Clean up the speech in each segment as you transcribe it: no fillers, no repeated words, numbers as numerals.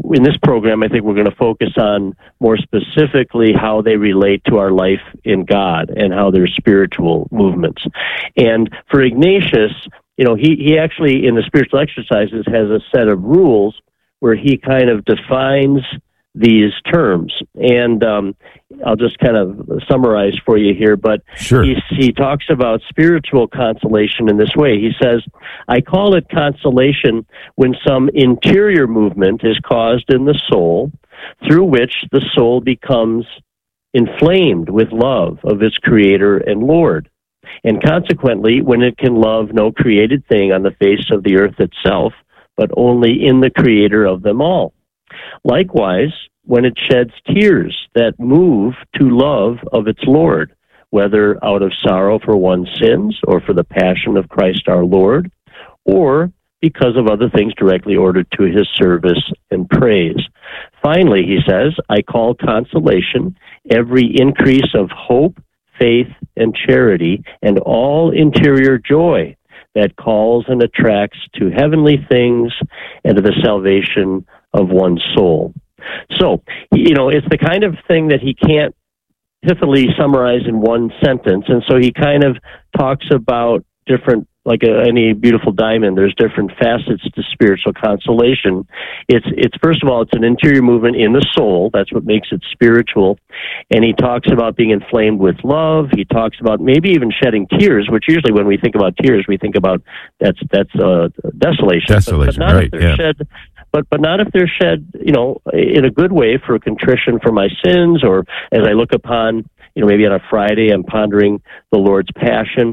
in this program, I think we're going to focus on more specifically how they relate to our life in God and how they're spiritual movements. And for Ignatius, he actually, in the spiritual exercises, has a set of rules where he kind of defines these terms. And I'll just kind of summarize for you here, but sure. He talks about spiritual consolation in this way. He says, I call it consolation when some interior movement is caused in the soul through which the soul becomes inflamed with love of its Creator and Lord. And consequently, when it can love no created thing on the face of the earth itself, but only in the Creator of them all. Likewise, when it sheds tears that move to love of its Lord, whether out of sorrow for one's sins or for the passion of Christ our Lord, or because of other things directly ordered to his service and praise. Finally, he says, I call consolation every increase of hope, faith, and charity, and all interior joy that calls and attracts to heavenly things and to the salvation of one's soul. So, it's the kind of thing that he can't pithily summarize in one sentence, and so he kind of talks about different, like any beautiful diamond, there's different facets to spiritual consolation. It's first of all, it's an interior movement in the soul. That's what makes it spiritual. And he talks about being inflamed with love. He talks about maybe even shedding tears, which usually when we think about tears, we think about that's desolation. Desolation, but not right? If they're shed, but not if they're shed, in a good way for contrition for my sins, or as I look upon, maybe on a Friday, I'm pondering the Lord's passion.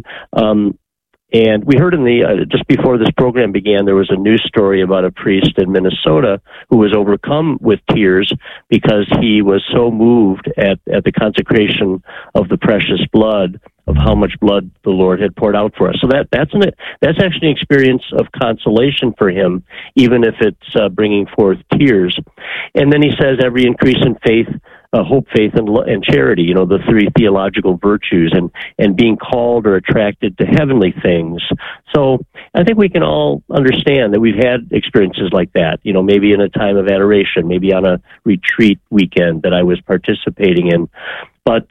And we heard just before this program began, there was a news story about a priest in Minnesota who was overcome with tears because he was so moved at the consecration of the precious blood, of how much blood the Lord had poured out for us. So that's actually an experience of consolation for him, even if it's bringing forth tears. And then he says every increase in faith, hope, faith, and charity, the three theological virtues, and being called or attracted to heavenly things. So I think we can all understand that we've had experiences like that, maybe in a time of adoration, maybe on a retreat weekend that I was participating in. But,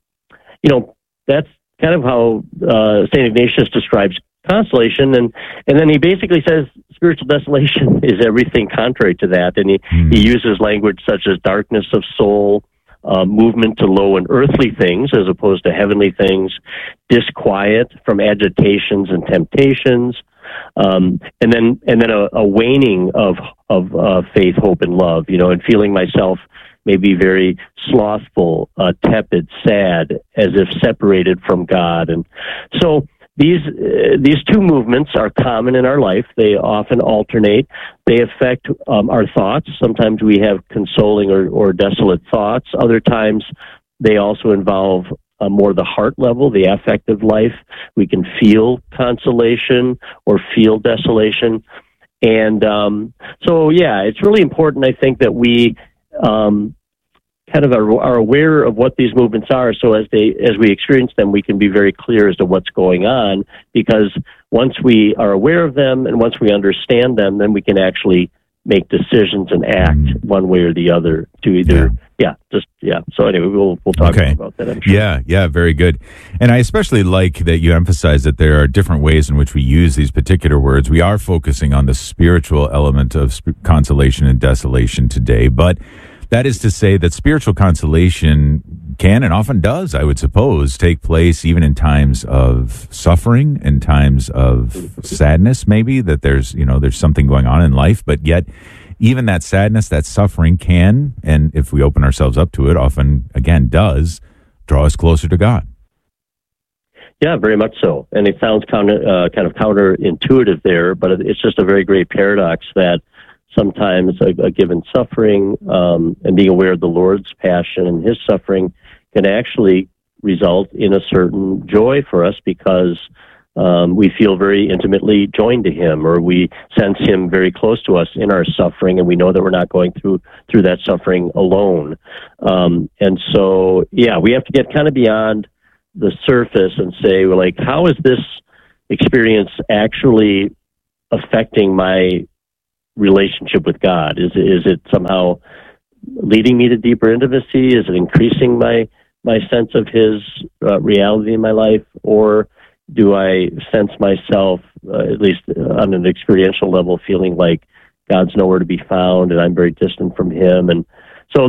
that's kind of how St. Ignatius describes consolation, and then he basically says spiritual desolation is everything contrary to that, and he uses language such as darkness of soul, movement to low and earthly things as opposed to heavenly things, disquiet from agitations and temptations, and then a waning of faith, hope, and love, and feeling myself maybe very slothful, tepid, sad, as if separated from God. And so these two movements are common in our life. They often alternate. They affect our thoughts. Sometimes we have consoling or desolate thoughts. Other times they also involve more the heart level, the affective life. We can feel consolation or feel desolation. And it's really important, I think, that we kind of are aware of what these movements are, so as we experience them, we can be very clear as to what's going on, because once we are aware of them and once we understand them, then we can actually make decisions and act one way or the other to either, So anyway, we'll talk about that, I'm sure. Yeah, very good. And I especially like that you emphasize that there are different ways in which we use these particular words. We are focusing on the spiritual element of consolation and desolation today, but that is to say that spiritual consolation can and often does, I would suppose, take place even in times of suffering, in times of sadness, maybe, that there's something going on in life, but yet even that sadness, that suffering can, and if we open ourselves up to it, often, again, does draw us closer to God. Yeah, very much so. And it sounds kind of counterintuitive there, but it's just a very great paradox that sometimes a given suffering and being aware of the Lord's passion and his suffering can actually result in a certain joy for us because we feel very intimately joined to him, or we sense him very close to us in our suffering, and we know that we're not going through that suffering alone. And so, we have to get kind of beyond the surface and say, how is this experience actually affecting my relationship with God? Is it somehow leading me to deeper intimacy? Is it increasing my sense of His reality in my life, or do I sense myself, at least on an experiential level, feeling like God's nowhere to be found and I'm very distant from Him? And so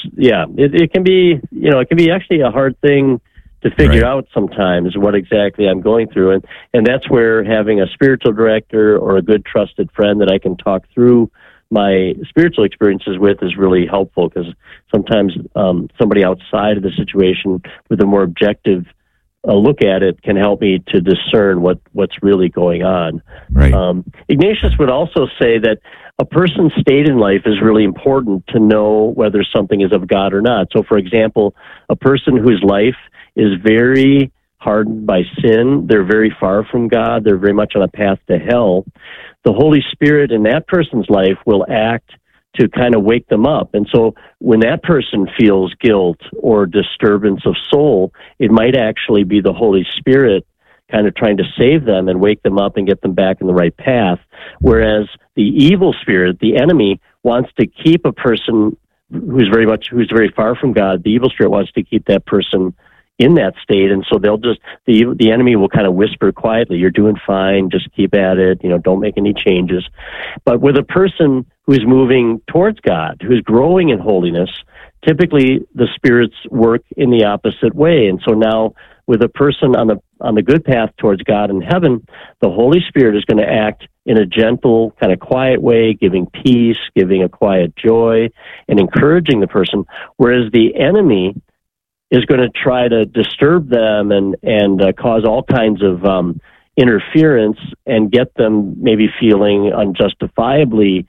it can be, it can be actually a hard thing to figure out sometimes what exactly I'm going through. And that's where having a spiritual director or a good trusted friend that I can talk through my spiritual experiences with is really helpful, because sometimes somebody outside of the situation with a more objective look at it can help me to discern what's really going on. Right. Ignatius would also say that a person's state in life is really important to know whether something is of God or not. So, for example, a person whose life is very hardened by sin, they're very far from God, they're very much on a path to hell, the Holy Spirit in that person's life will act to kind of wake them up. And so when that person feels guilt or disturbance of soul, it might actually be the Holy Spirit kind of trying to save them and wake them up and get them back in the right path. Whereas the evil spirit, the enemy, wants to keep a person who's very far from God. The evil spirit wants to keep that person in that state, and so they'll just the enemy will kind of whisper quietly, "You're doing fine, just keep at it, don't make any changes." But with a person who's moving towards God, who's growing in holiness, typically the spirits work in the opposite way. And so now with a person on the good path towards God and heaven, the Holy Spirit is going to act in a gentle, kind of quiet way, giving peace, giving a quiet joy, and encouraging the person, whereas the enemy is going to try to disturb them and cause all kinds of interference and get them maybe feeling unjustifiably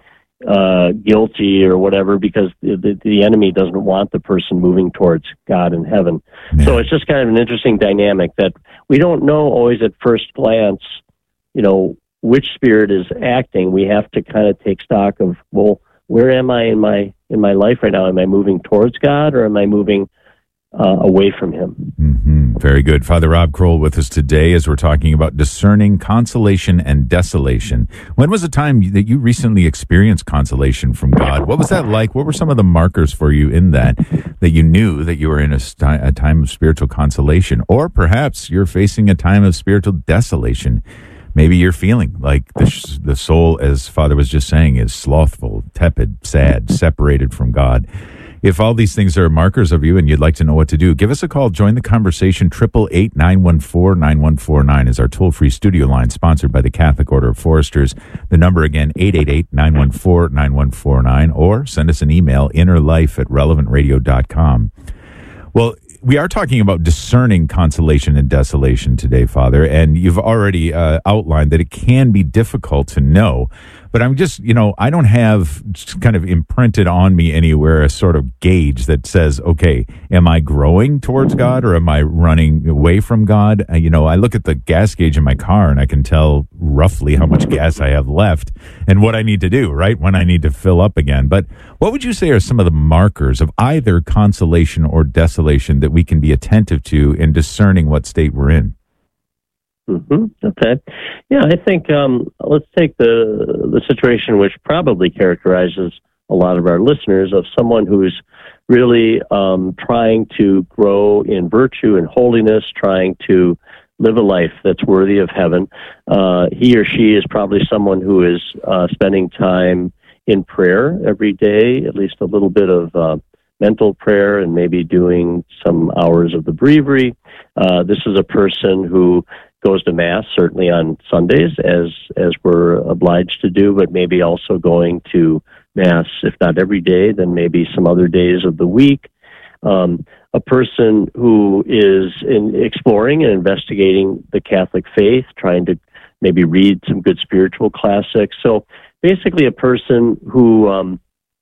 guilty or whatever, because the enemy doesn't want the person moving towards God and heaven. Yeah. So it's just kind of an interesting dynamic that we don't know always at first glance, which spirit is acting. We have to kind of take stock of, well, where am I in my life right now? Am I moving towards God, or am I moving away from Him? Mm-hmm. Very good. Father Rob Kroll with us today as we're talking about discerning consolation and desolation. When was the time that you recently experienced consolation from God? What was that like? What were some of the markers for you in that you knew that you were in a time of spiritual consolation? Or perhaps you're facing a time of spiritual desolation. Maybe you're feeling like the soul, as Father was just saying, is slothful, tepid, sad, separated from God. If all these things are markers of you and you'd like to know what to do, give us a call. Join the conversation. 888-914-9149 is our toll-free studio line, sponsored by the Catholic Order of Foresters. The number again, 888-914-9149, or send us an email, innerlife@relevantradio.com. Well, we are talking about discerning consolation and desolation today, Father, and you've already outlined that it can be difficult to know. But I'm just, I don't have kind of imprinted on me anywhere a sort of gauge that says, okay, am I growing towards God or am I running away from God? I look at the gas gauge in my car and I can tell roughly how much gas I have left and what I need to do, right, when I need to fill up again. But what would you say are some of the markers of either consolation or desolation that we can be attentive to in discerning what state we're in? Mm-hmm. Okay. Yeah, I think let's take the situation which probably characterizes a lot of our listeners, of someone who's really trying to grow in virtue and holiness, trying to live a life that's worthy of heaven. He or she is probably someone who is spending time in prayer every day, at least a little bit of mental prayer, and maybe doing some hours of the breviary. This is a person who goes to Mass, certainly on Sundays, as we're obliged to do, but maybe also going to Mass, if not every day, then maybe some other days of the week. A person who is exploring and investigating the Catholic faith, trying to maybe read some good spiritual classics. So basically a person who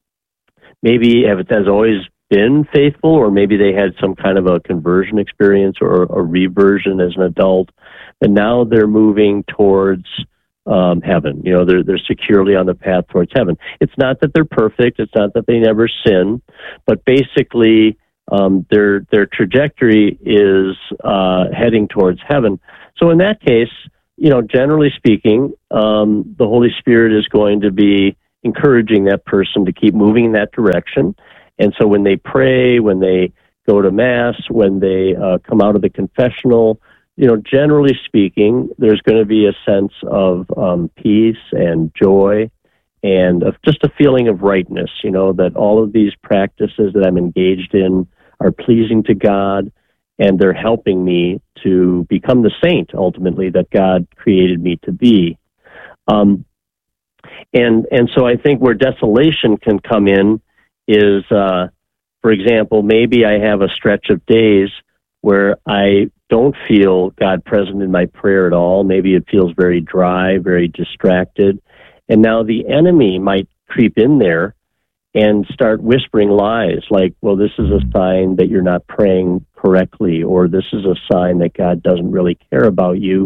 maybe has always been faithful, or maybe they had some kind of a conversion experience or a reversion as an adult, and now they're moving towards heaven. They're securely on the path towards heaven. It's not that they're perfect. It's not that they never sin, but basically their trajectory is heading towards heaven. So in that case, generally speaking, the Holy Spirit is going to be encouraging that person to keep moving in that direction. And so when they pray, when they go to Mass, when they come out of the confessional, generally speaking, there's going to be a sense of peace and joy and of just a feeling of rightness, that all of these practices that I'm engaged in are pleasing to God, and they're helping me to become the saint, ultimately, that God created me to be. And so I think where desolation can come in is, for example, maybe I have a stretch of days where I don't feel God present in my prayer at all. Maybe it feels very dry, very distracted. And now the enemy might creep in there and start whispering lies like, well, this is a sign that you're not praying correctly, or this is a sign that God doesn't really care about you,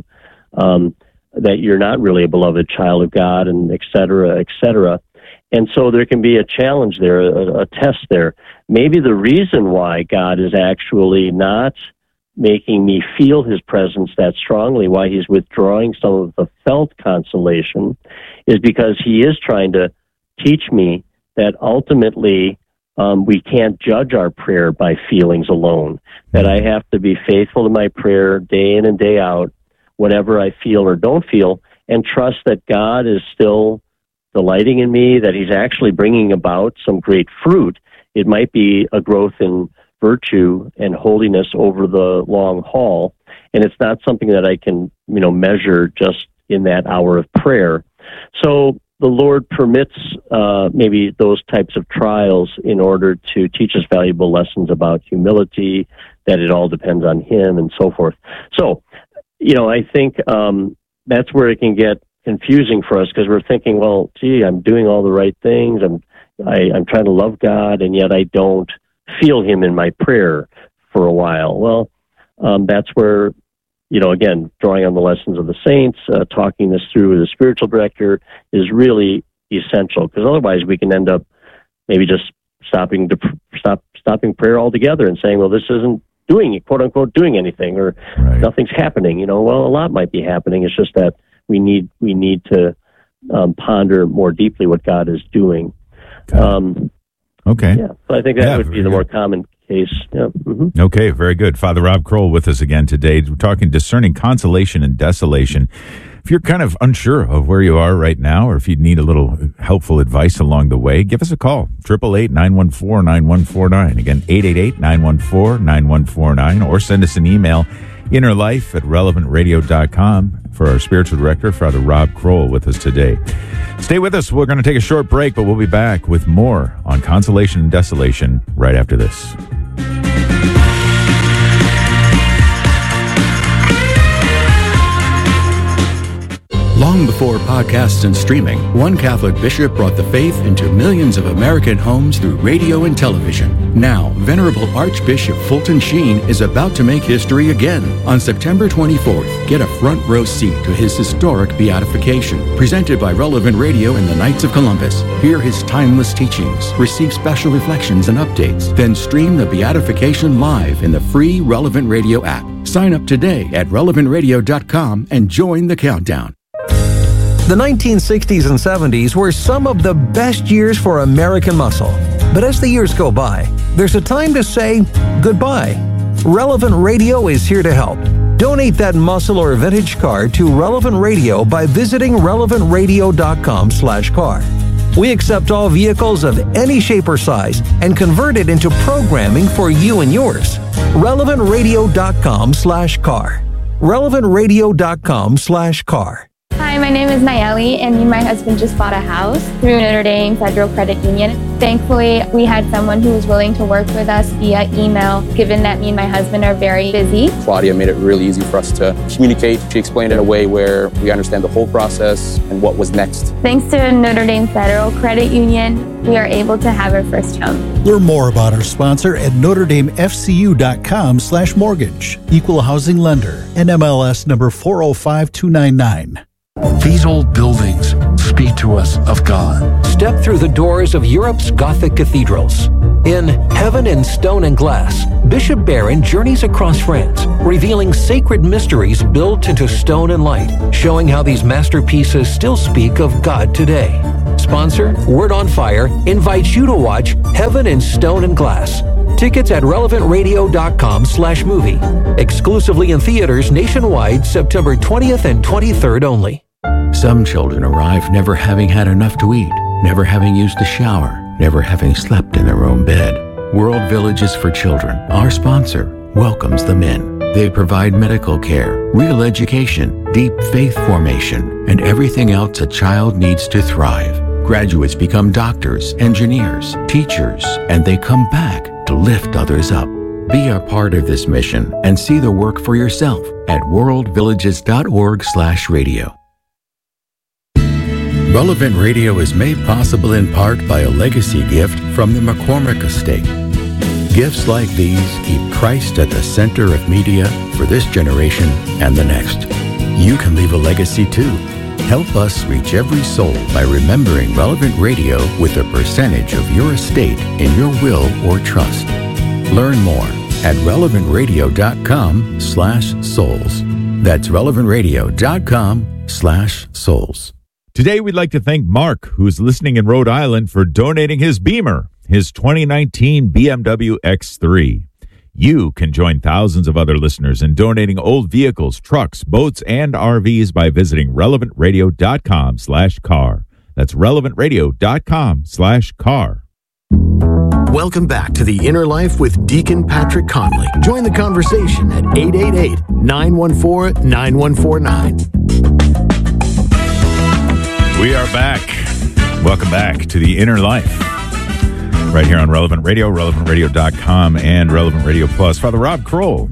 that you're not really a beloved child of God, and et cetera, et cetera. And so there can be a challenge there, a test there. Maybe the reason why God is actually not making me feel his presence that strongly, why he's withdrawing some of the felt consolation, is because he is trying to teach me that ultimately we can't judge our prayer by feelings alone, that I have to be faithful to my prayer day in and day out, whatever I feel or don't feel, and trust that God is still delighting in me, that he's actually bringing about some great fruit. It might be a growth in virtue and holiness over the long haul, and it's not something that I can, measure just in that hour of prayer. So the Lord permits maybe those types of trials in order to teach us valuable lessons about humility, that it all depends on him, and so forth. So, I think that's where it can get confusing for us, because we're thinking, well, gee, I'm doing all the right things, I'm trying to love God, and yet I don't feel him in my prayer for a while. Well, that's where, again, drawing on the lessons of the saints, talking this through with a spiritual director is really essential, because otherwise we can end up maybe just stopping prayer altogether and saying, well, this isn't doing, quote unquote, doing anything, or right, nothing's happening. Well, a lot might be happening. It's just that we need to ponder more deeply what God is doing. Okay. Yeah, so I think that would be the more common case. Yeah. Mm-hmm. Okay, very good. Father Rob Kroll with us again today. We're talking discerning consolation and desolation. If you're kind of unsure of where you are right now, or if you need a little helpful advice along the way, give us a call. 888-914-9149. Again, 888-914-9149. Or send us an email, innerlife@relevantradio.com. For our spiritual director, Father Rob Kroll, with us today. Stay with us. We're going to take a short break, but we'll be back with more on consolation and desolation right after this. Long before podcasts and streaming, one Catholic bishop brought the faith into millions of American homes through radio and television. Now, Venerable Archbishop Fulton Sheen is about to make history again. On September 24th, get a front row seat to his historic beatification, presented by Relevant Radio and the Knights of Columbus. Hear his timeless teachings, receive special reflections and updates, then stream the beatification live in the free Relevant Radio app. Sign up today at relevantradio.com and join the countdown. The 1960s and 70s were some of the best years for American muscle. But as the years go by, there's a time to say goodbye. Relevant Radio is here to help. Donate that muscle or vintage car to Relevant Radio by visiting relevantradio.com/car. We accept all vehicles of any shape or size and convert it into programming for you and yours. relevantradio.com/car. relevantradio.com/car. Hi, my name is Nayeli, and me and my husband just bought a house through Notre Dame Federal Credit Union. Thankfully, we had someone who was willing to work with us via email, given that me and my husband are very busy. Claudia made it really easy for us to communicate. She explained it in a way where we understand the whole process and what was next. Thanks to Notre Dame Federal Credit Union, we are able to have our first home. Learn more about our sponsor at NotreDameFCU.com/mortgage. Equal housing lender. NMLS number 405299. These old buildings speak to us of God. Step through the doors of Europe's Gothic cathedrals. In Heaven in Stone and Glass, Bishop Barron journeys across France, revealing sacred mysteries built into stone and light, showing how these masterpieces still speak of God today. Sponsor, Word on Fire, invites you to watch Heaven in Stone and Glass. Tickets at relevantradio.com/movie. Exclusively in theaters nationwide September 20th and 23rd only. Some children arrive never having had enough to eat, never having used a shower, never having slept in their own bed. World Villages for Children, our sponsor, welcomes them in. They provide medical care, real education, deep faith formation, and everything else a child needs to thrive. Graduates become doctors, engineers, teachers, and they come back to lift others up. Be a part of this mission and see the work for yourself at worldvillages.org/radio. Relevant Radio is made possible in part by a legacy gift from the McCormick Estate. Gifts like these keep Christ at the center of media for this generation and the next. You can leave a legacy too. Help us reach every soul by remembering Relevant Radio with a percentage of your estate in your will or trust. Learn more at relevantradio.com/souls. That's relevantradio.com/souls. Today, we'd like to thank Mark, who's listening in Rhode Island, for donating his Beamer, his 2019 BMW X3. You can join thousands of other listeners in donating old vehicles, trucks, boats, and RVs by visiting relevantradio.com/car. That's relevantradio.com/car. Welcome back to The Inner Life with Deacon Patrick Conley. Join the conversation at 888-914-9149. We are back. Welcome back to The Inner Life. Right here on Relevant Radio, relevantradio.com, and Relevant Radio Plus. Father Rob Kroll,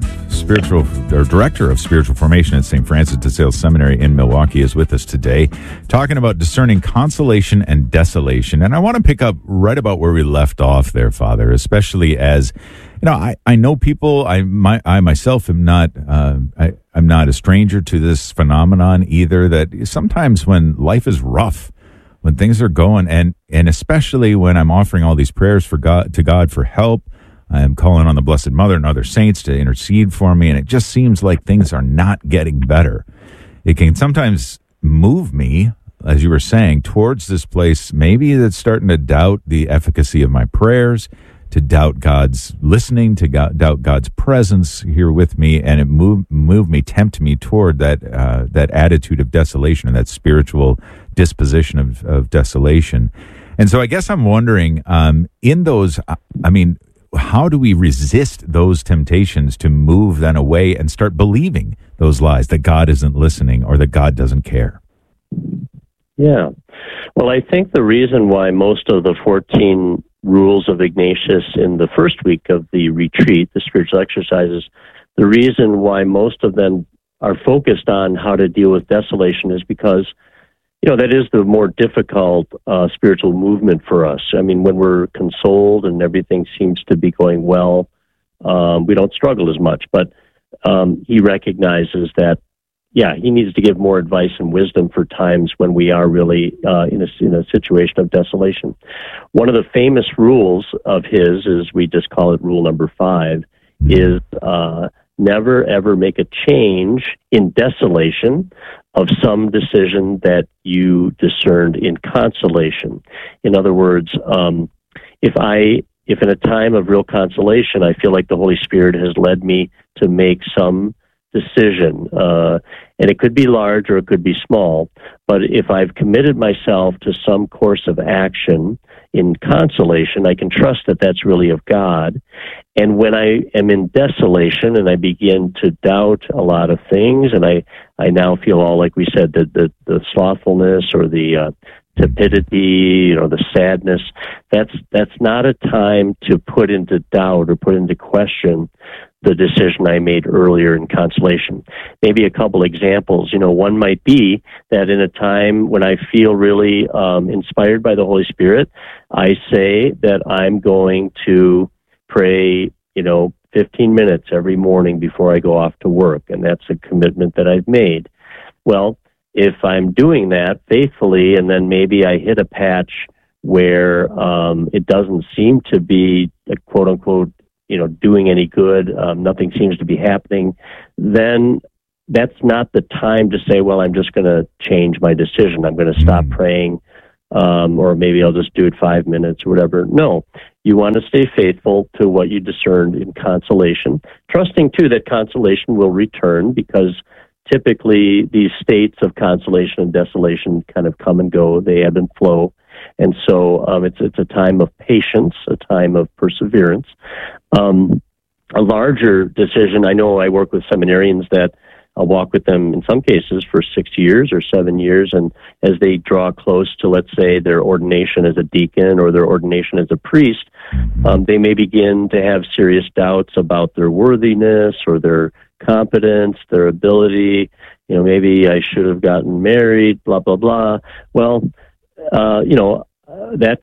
Director of Spiritual Formation at St. Francis de Sales Seminary in Milwaukee, is with us today, talking about discerning consolation and desolation. And I want to pick up right about where we left off there, Father, especially as, you know, I know people, I myself am not, I'm not a stranger to this phenomenon either, that sometimes when life is rough, when things are going, and especially when I'm offering all these prayers to God for help, I'm calling on the Blessed Mother and other saints to intercede for me, and it just seems like things are not getting better. It can sometimes move me, as you were saying, towards this place maybe that's starting to doubt the efficacy of my prayers, to doubt God's listening, to doubt God's presence here with me, and it tempt me toward that attitude of desolation and that spiritual disposition of desolation. And so I guess I'm wondering, in those, how do we resist those temptations to move then away and start believing those lies that God isn't listening or that God doesn't care? Yeah. Well, I think the reason why most of the 14 rules of Ignatius in the first week of the retreat, the spiritual exercises, the reason why most of them are focused on how to deal with desolation is because, you know, that is the more difficult spiritual movement for us. I mean, when we're consoled and everything seems to be going well, we don't struggle as much. But he recognizes that, he needs to give more advice and wisdom for times when we are really in a situation of desolation. One of the famous rules of his is, we just call it rule number 5, is never ever make a change in desolation of some decision that you discerned in consolation. In other words, if in a time of real consolation, I feel like the Holy Spirit has led me to make some decision, and it could be large or it could be small, but if I've committed myself to some course of action in consolation, I can trust that that's really of God. And when I am in desolation and I begin to doubt a lot of things, and I now feel all, like we said, the slothfulness or the tepidity, the sadness, that's not a time to put into doubt or put into question the decision I made earlier in consolation. Maybe a couple examples. One might be that in a time when I feel really inspired by the Holy Spirit, I say that I'm going to pray, 15 minutes every morning before I go off to work, and that's a commitment that I've made. Well, if I'm doing that faithfully, and then maybe I hit a patch where it doesn't seem to be a quote-unquote doing any good, nothing seems to be happening, then that's not the time to say, well, I'm just going to change my decision. I'm going to stop praying or maybe I'll just do it 5 minutes or whatever. No, you want to stay faithful to what you discerned in consolation, trusting too that consolation will return, because typically these states of consolation and desolation kind of come and go, they ebb and flow. And so it's a time of patience, a time of perseverance. A larger decision, I know I work with seminarians that I'll walk with them in some cases for 6 years or 7 years, and as they draw close to, let's say, their ordination as a deacon or their ordination as a priest, they may begin to have serious doubts about their worthiness or their competence, their ability. Maybe I should have gotten married, blah, blah, blah. Well, that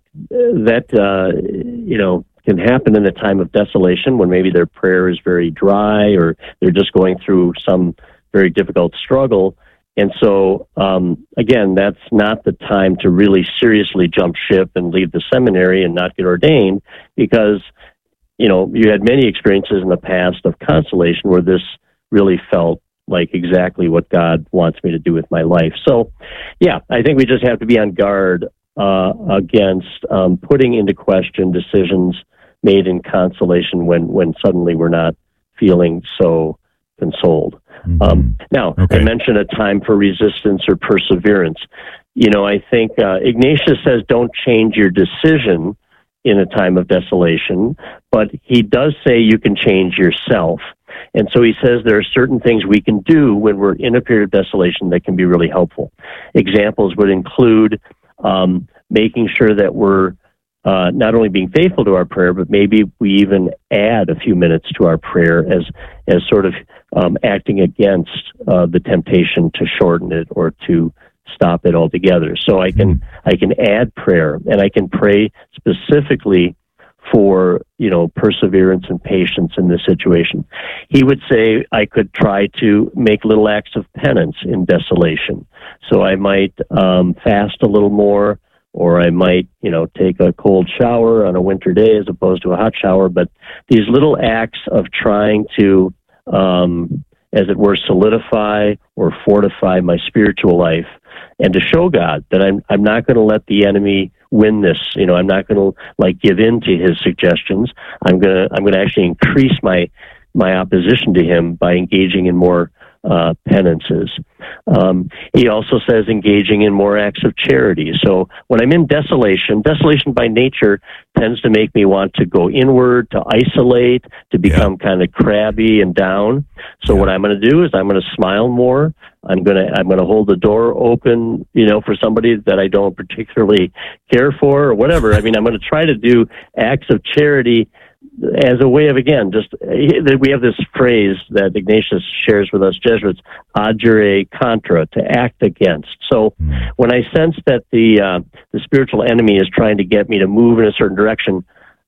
can happen in a time of desolation when maybe their prayer is very dry or they're just going through some very difficult struggle. And so, again, that's not the time to really seriously jump ship and leave the seminary and not get ordained, because, you had many experiences in the past of consolation where this really felt like exactly what God wants me to do with my life. So, yeah, I think we just have to be on guard against putting into question decisions made in consolation when suddenly we're not feeling so consoled. Now, I mentioned a time for resistance or perseverance. I think Ignatius says don't change your decision in a time of desolation, but he does say you can change yourself. And so he says there are certain things we can do when we're in a period of desolation that can be really helpful. Examples would include making sure that we're not only being faithful to our prayer, but maybe we even add a few minutes to our prayer as sort of acting against the temptation to shorten it or to stop it altogether. So I can add prayer, and I can pray specifically for perseverance and patience in this situation. He would say I could try to make little acts of penance in desolation. So I might fast a little more, or I might, take a cold shower on a winter day as opposed to a hot shower. But these little acts of trying to, as it were, solidify or fortify my spiritual life, and to show God that I'm not going to let the enemy win this. I'm not going to give in to his suggestions. I'm going to actually increase my opposition to him by engaging in more penances. He also says engaging in more acts of charity. So when I'm in desolation by nature tends to make me want to go inward, to isolate, to become kind of crabby and down. So what I'm going to do is I'm going to smile more. I'm going to hold the door open, for somebody that I don't particularly care for or whatever. I'm going to try to do acts of charity as a way of, again, we have this phrase that Ignatius shares with us Jesuits, agere contra, to act against. So when I sense that the spiritual enemy is trying to get me to move in a certain direction,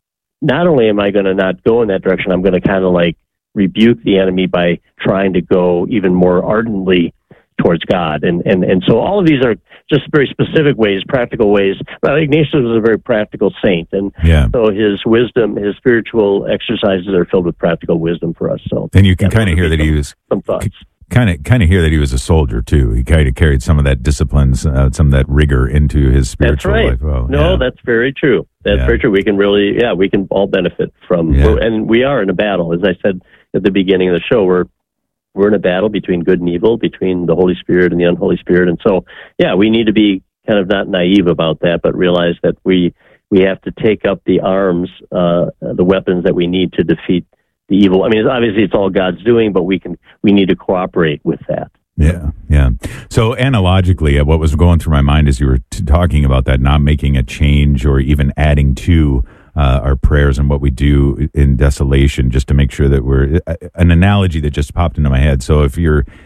not only am I going to not go in that direction, I'm going to kind of rebuke the enemy by trying to go even more ardently towards God. And so all of these are just very specific ways, practical ways. Well, Ignatius was a very practical saint, and so his wisdom, his spiritual exercises are filled with practical wisdom for us. So, and you can kind of hear that he was some thoughts. Kind of hear that he was a soldier too. He kind of carried some of that discipline, some of that rigor into his spiritual life. Oh, no, that's very true. That's very true. We can really, we can all benefit from, and we are in a battle. As I said at the beginning of the show, we're in a battle between good and evil, between the Holy Spirit and the unholy spirit. And so, we need to be kind of not naive about that, but realize that we have to take up the arms, the weapons that we need to defeat the evil. Obviously it's all God's doing, but we need to cooperate with that. Yeah. So analogically, what was going through my mind as you were talking about that, not making a change or even adding to our prayers and what we do in desolation, just to make sure that we're an analogy that just popped into my head. So if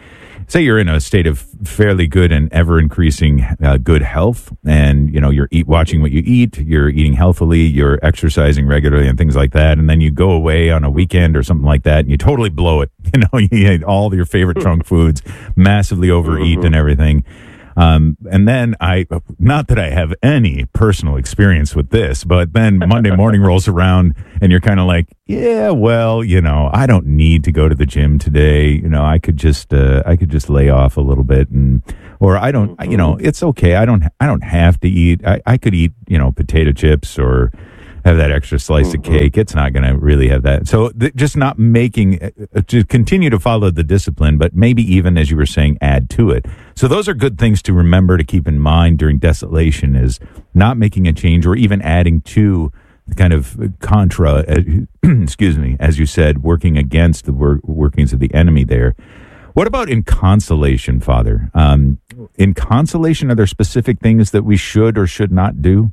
say you're in a state of fairly good and ever increasing good health, and you're watching what you eat, you're eating healthily, you're exercising regularly and things like that, and then you go away on a weekend or something like that and you totally blow it. You eat all your favorite junk foods, massively overeat and everything. And then not that I have any personal experience with this, but then Monday morning rolls around and you're kind of like, yeah, well, I don't need to go to the gym today. I could just lay off a little bit or I don't, it's okay. I don't have to eat. I could eat, potato chips or have that extra slice of cake. It's not going to really have that. So just not making, to continue to follow the discipline, but maybe even, as you were saying, add to it. So those are good things to remember, to keep in mind during desolation, is not making a change or even adding to the kind of contra, excuse me, as you said, working against the workings of the enemy there. What about in consolation, Father? In consolation, are there specific things that we should or should not do?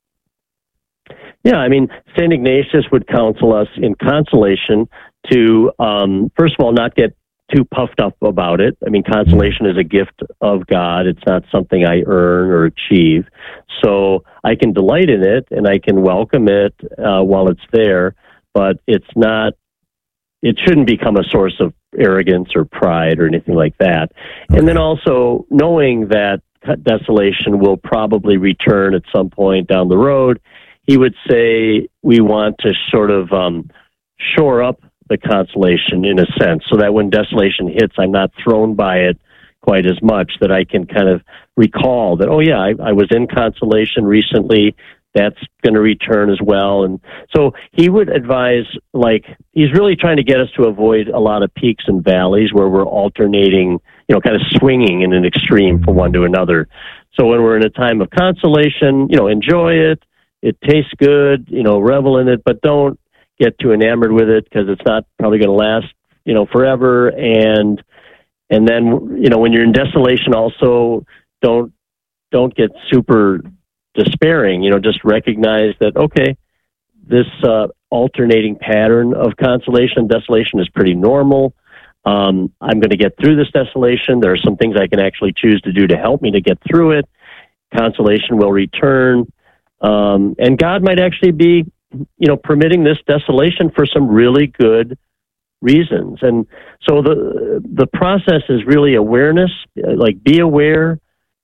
Yeah, I mean, St. Ignatius would counsel us in consolation to, first of all, not get too puffed up about it. I mean, consolation is a gift of God. It's not something I earn or achieve. So I can delight in it and I can welcome it while it's there, but it shouldn't become a source of arrogance or pride or anything like that. Okay. And then also knowing that desolation will probably return at some point down the road. He would say we want to sort of shore up the consolation in a sense so that when desolation hits, I'm not thrown by it quite as much, that I can kind of recall that, oh, yeah, I was in consolation recently. That's going to return as well. And so he would advise, he's really trying to get us to avoid a lot of peaks and valleys where we're alternating, kind of swinging in an extreme from one to another. So when we're in a time of consolation, enjoy it. It tastes good, revel in it, but don't get too enamored with it because it's not probably going to last, forever. And then, when you're in desolation, also don't get super despairing. Just recognize that, okay, this alternating pattern of consolation and desolation is pretty normal. I'm going to get through this desolation. There are some things I can actually choose to do to help me to get through it. Consolation will return. And God might actually be, permitting this desolation for some really good reasons. And so the process is really awareness, be aware,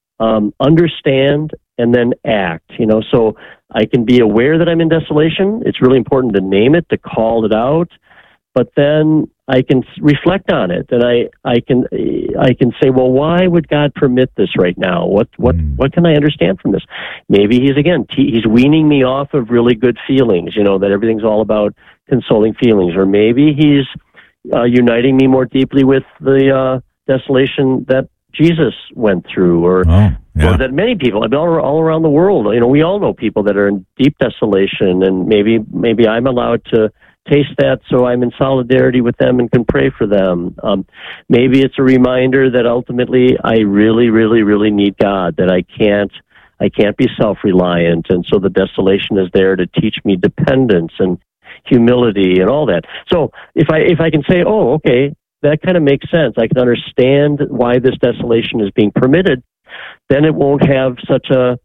understand, and then act. So I can be aware that I'm in desolation. It's really important to name it, to call it out, but then I can reflect on it, and I can say, well, why would God permit this right now? What can I understand from this? Maybe he's weaning me off of really good feelings, that everything's all about consoling feelings, or maybe he's uniting me more deeply with the desolation that Jesus went through, or that many people, all around the world, we all know people that are in deep desolation, and maybe I'm allowed to taste that, so I'm in solidarity with them and can pray for them. Maybe it's a reminder that ultimately I really, really, really need God, that I can't be self-reliant, and so the desolation is there to teach me dependence and humility and all that. So if I can say, oh, okay, that kind of makes sense, I can understand why this desolation is being permitted, then it won't have such a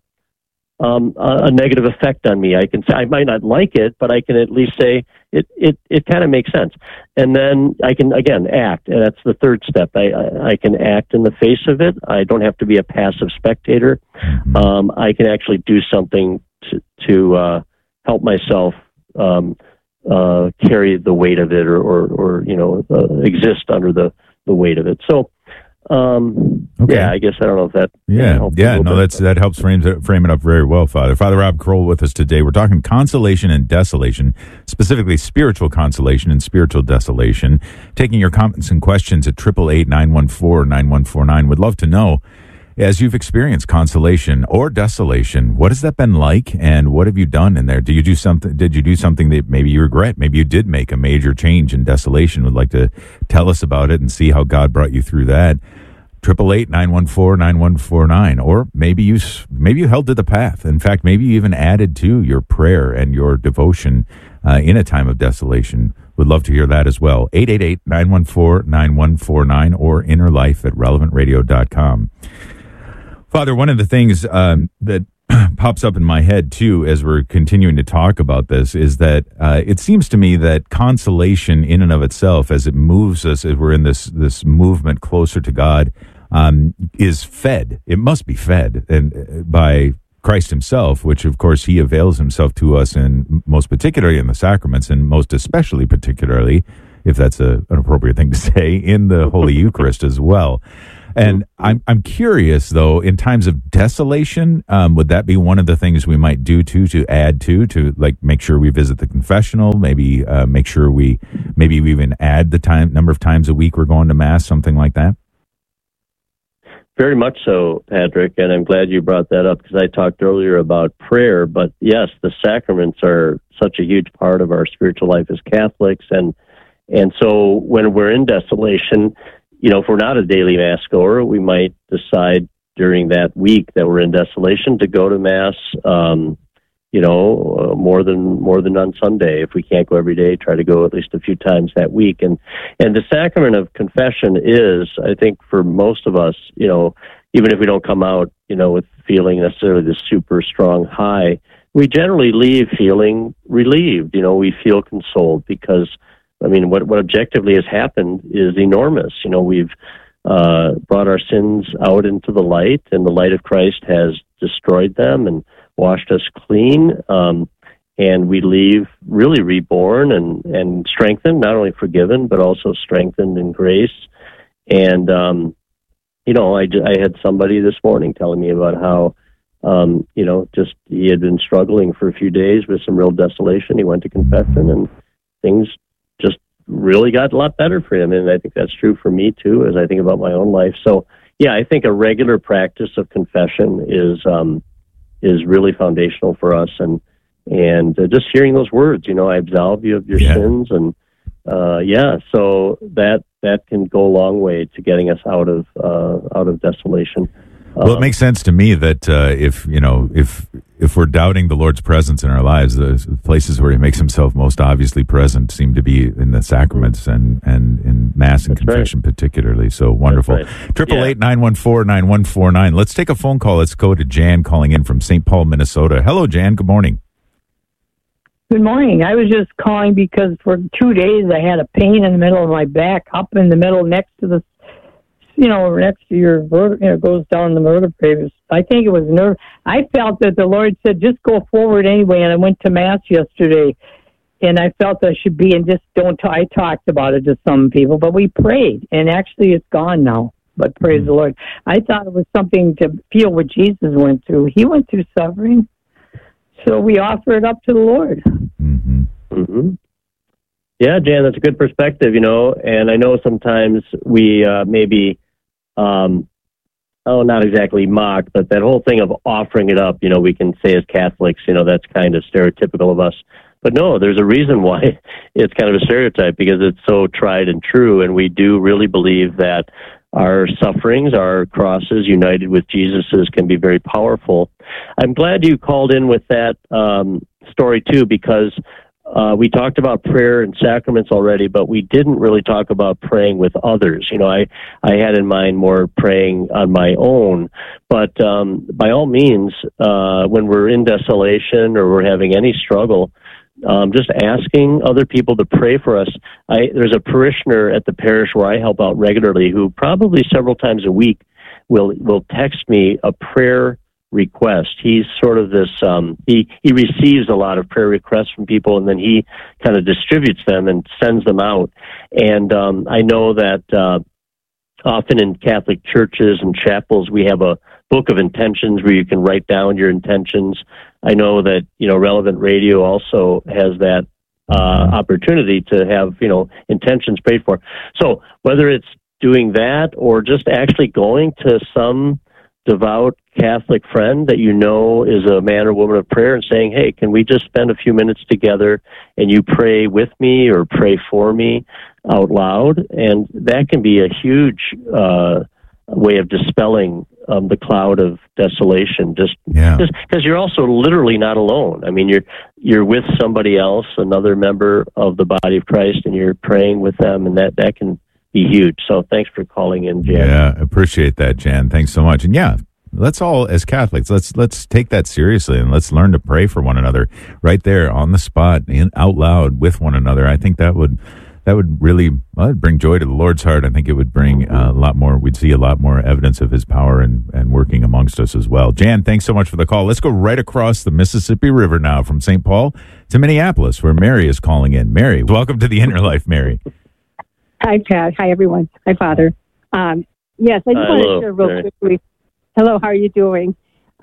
negative effect on me. I can say, I might not like it, but I can at least say it kind of makes sense. And then I can, again, act. And that's the third step. I can act in the face of it. I don't have to be a passive spectator. I can actually do something to help myself carry the weight of it or exist under the weight of it. So, okay. Yeah, I guess I don't know if that. That helps frame it up very well, Father. Father Rob Kroll with us today. We're talking consolation and desolation, specifically spiritual consolation and spiritual desolation. Taking your comments and questions at 888-914-9149. Would love to know, as you've experienced consolation or desolation, what has that been like, and what have you done in there? Did you do something that maybe you regret? Maybe you did make a major change in desolation. Would like to tell us about it and see how God brought you through that. 888-914-9149. Or maybe you held to the path. In fact, maybe you even added to your prayer and your devotion in a time of desolation. Would love to hear that as well. 888-914-9149 or innerlife@relevantradio.com. Father, one of the things that pops up in my head, too, as we're continuing to talk about this, is that it seems to me that consolation in and of itself, as it moves us, as we're in this movement closer to God, is fed. It must be fed and by Christ himself, which of course he avails himself to us in most particularly in the sacraments and most especially particularly, if that's an appropriate thing to say, in the Holy Eucharist as well. And I'm curious though, in times of desolation, would that be one of the things we might do to add to like make sure we visit the confessional, maybe make sure we even add the number of times a week we're going to Mass, something like that? Very much so, Patrick, and I'm glad you brought that up because I talked earlier about prayer, but yes, the sacraments are such a huge part of our spiritual life as Catholics, and so when we're in desolation, if we're not a daily Mass goer, we might decide during that week that we're in desolation to go to Mass, more than on Sunday. If we can't go every day, try to go at least a few times that week. And the sacrament of confession is, I think, for most of us, even if we don't come out, with feeling necessarily this super strong high, we generally leave feeling relieved. We feel consoled because, what objectively has happened is enormous. We've brought our sins out into the light, and the light of Christ has destroyed them and washed us clean, and we leave really reborn and strengthened, not only forgiven, but also strengthened in grace. And, I had somebody this morning telling me about how, just he had been struggling for a few days with some real desolation. He went to confession, and things just really got a lot better for him. And I think that's true for me, too, as I think about my own life. So, yeah, I think a regular practice of confession is really foundational for us, and just hearing those words, I absolve you of your sins, and so that can go a long way to getting us out of desolation. Well, it makes sense to me that if we're doubting the Lord's presence in our lives, the places where he makes himself most obviously present seem to be in the sacraments and in Mass and confession particularly. So wonderful. 888-914-9149. Let's take a phone call. Let's go to Jan calling in from St. Paul, Minnesota. Hello, Jan. Good morning. Good morning. I was just calling because for 2 days I had a pain in the middle of my back, up in the middle next to the next to your vertebrae, goes down the vertebrae. I think it was nerve. I felt that the Lord said, just go forward anyway. And I went to Mass yesterday, and I felt I should be, and just don't. I talked about it to some people, but we prayed, and actually it's gone now. But praise the Lord. I thought it was something to feel what Jesus went through. He went through suffering, so we offer it up to the Lord. Mm-hmm. Mm-hmm. Yeah, Jan, that's a good perspective, and I know sometimes we maybe, not exactly mock, but that whole thing of offering it up, we can say as Catholics, that's kind of stereotypical of us. But no, there's a reason why it's kind of a stereotype, because it's so tried and true, and we do really believe that our sufferings, our crosses united with Jesus's, can be very powerful. I'm glad you called in with that story too, because we talked about prayer and sacraments already, but we didn't really talk about praying with others. I had in mind more praying on my own, but by all means, when we're in desolation or we're having any struggle, just asking other people to pray for us. There's a parishioner at the parish where I help out regularly who probably several times a week will text me a prayer request. He's sort of this, he receives a lot of prayer requests from people, and then he kind of distributes them and sends them out. And I know that often in Catholic churches and chapels, we have a book of intentions where you can write down your intentions. I know that, Relevant Radio also has that opportunity to have, intentions prayed for. So whether it's doing that or just actually going to some devout Catholic friend that is a man or woman of prayer and saying, hey, can we just spend a few minutes together and you pray with me or pray for me out loud? And that can be a huge way of dispelling the cloud of desolation, just because you're also literally not alone. I mean, you're with somebody else, another member of the body of Christ, and you're praying with them, and that can be huge. So thanks for calling in, Jan. Yeah, appreciate that, Jan. Thanks so much. And let's all, as Catholics, let's take that seriously, and let's learn to pray for one another right there on the spot, out loud with one another. I think that would that would really bring joy to the Lord's heart. I think it would bring a lot more. We'd see a lot more evidence of his power and working amongst us as well. Jan, thanks so much for the call. Let's go right across the Mississippi River now from St. Paul to Minneapolis, where Mary is calling in. Mary, welcome to the Inner Life, Mary. Hi, Pat. Hi, everyone. Hi, Father. Yes, I just wanted to share real quickly. Hello, how are you doing?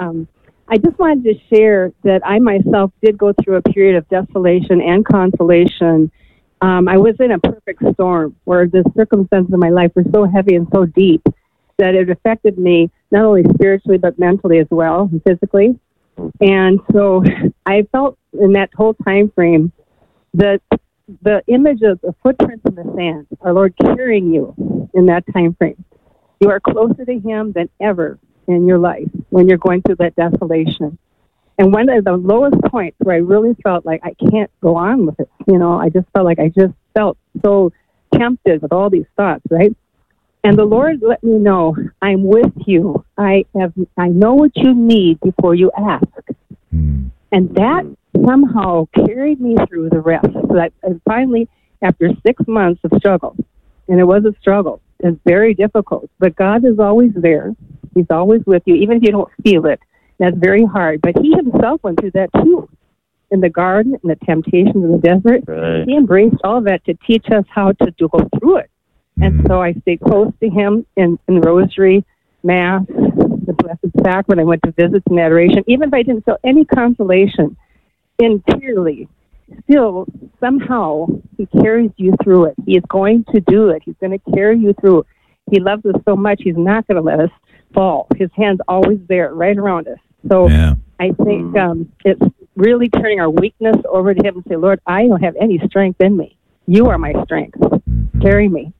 I just wanted to share that I myself did go through a period of desolation and consolation. I was in a perfect storm where the circumstances of my life were so heavy and so deep that it affected me not only spiritually but mentally as well, and physically. And so I felt in that whole time frame that the image of the footprints in the sand, our Lord carrying you in that time frame. You are closer to Him than ever in your life when you're going through that desolation. And one of the lowest points where I really felt like I can't go on with it, I just felt like I just felt so tempted with all these thoughts, right? And the Lord let me know, I'm with you. I know what you need before you ask. And that somehow carried me through the rest. So that finally, after 6 months of struggle, and it was a struggle, it's very difficult, but God is always there. He's always with you, even if you don't feel it. That's very hard. But He Himself went through that too. In the garden, in the temptations in the desert, right. He embraced all that to teach us how to go through it. And so I stayed close to Him in Rosary, Mass, the Blessed Sacrament. I went to visits and adoration. Even if I didn't feel any consolation interiorly, still, somehow, He carries you through it. He is going to do it. He's going to carry you through. He loves us so much, He's not going to let us fall. His hand's always there, right around us. So I think it's really turning our weakness over to Him and say, Lord, I don't have any strength in me. You are my strength. Carry me.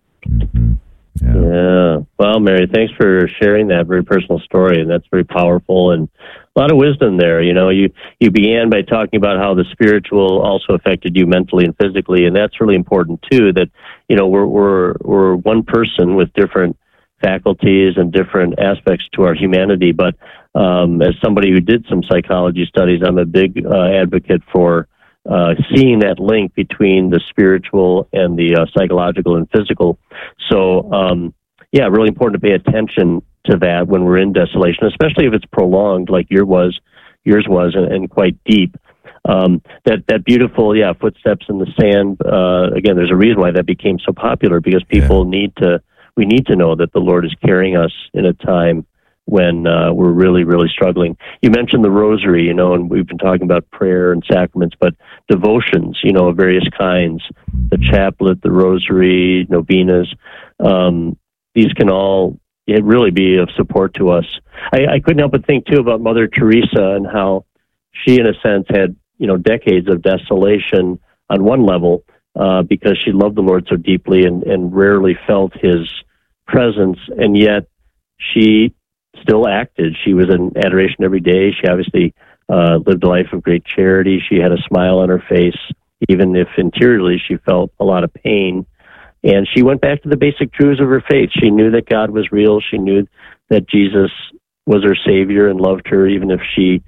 Yeah. Well, Mary, thanks for sharing that very personal story, and that's very powerful and a lot of wisdom there. You began by talking about how the spiritual also affected you mentally and physically, and that's really important too. That we're one person with different faculties and different aspects to our humanity. But as somebody who did some psychology studies, I'm a big advocate for seeing that link between the spiritual and the psychological and physical. So, really important to pay attention to that when we're in desolation, especially if it's prolonged like yours was, and quite deep. That beautiful, footsteps in the sand. Again, there's a reason why that became so popular, because people we need to know that the Lord is carrying us in a time when we're really, really struggling. You mentioned the rosary, and we've been talking about prayer and sacraments, but devotions, of various kinds, the chaplet, the rosary, novenas, these can all really be of support to us. I couldn't help but think, too, about Mother Teresa and how she, in a sense, had, decades of desolation on one level, because she loved the Lord so deeply and rarely felt His presence, and yet she still acted. She was in adoration every day. She obviously lived a life of great charity. She had a smile on her face, even if interiorly she felt a lot of pain. And she went back to the basic truths of her faith. She knew that God was real. She knew that Jesus was her Savior and loved her, even if she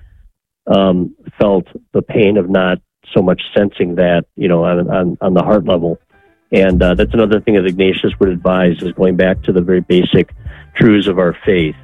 felt the pain of not so much sensing that, on the heart level. And that's another thing that Ignatius would advise, is going back to the very basic truths of our faith.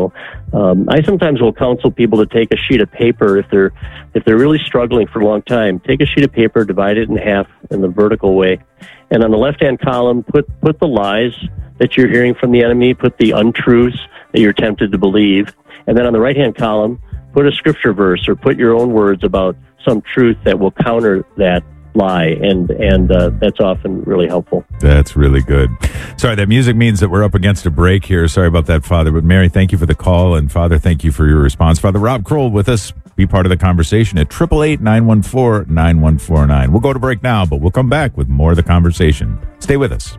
I sometimes will counsel people to take a sheet of paper if they're really struggling for a long time. Take a sheet of paper, divide it in half in the vertical way, and on the left-hand column, put the lies that you're hearing from the enemy, put the untruths that you're tempted to believe, and then on the right-hand column, put a scripture verse or put your own words about some truth that will counter that lie, and that's often really helpful. That's really good. Sorry, that music means that we're up against a break here. Sorry about that, Father. But Mary, thank you for the call, and Father, thank you for your response. Father Rob Kroll with us. Be part of the conversation at 888-914-9149. We'll go to break now, but we'll come back with more of the conversation. Stay with us.